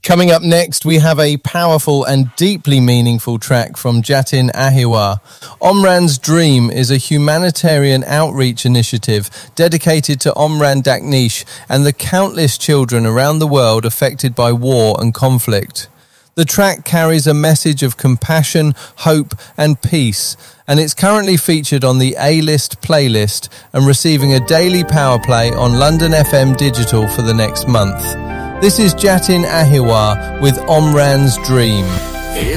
Coming up next, we have a powerful and deeply meaningful track from Jatin Ahiwa. Omran's Dream is a humanitarian outreach initiative dedicated to Omran Daknish and the countless children around the world affected by war and conflict. The track carries a message of compassion, hope and peace, and it's currently featured on the A-List playlist and receiving a daily power play on London FM Digital for the next month. This is Jatin Ahiwa with Omran's Dream.